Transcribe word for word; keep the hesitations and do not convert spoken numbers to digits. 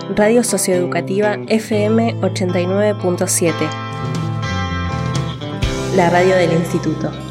Radio Socioeducativa F M ochenta y nueve punto siete, la radio del Instituto.